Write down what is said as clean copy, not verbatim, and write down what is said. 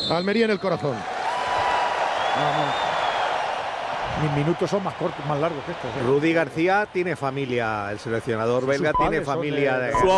Almería en el corazón. Mis minutos son más cortos, más largos que estos. Rudy García tiene familia, el seleccionador belga tiene familia de...